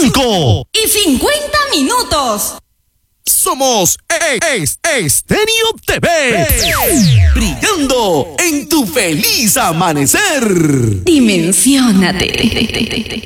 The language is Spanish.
y 50 minutos. Somos Estéreo TV, brillando en tu feliz amanecer. Dimensiónate.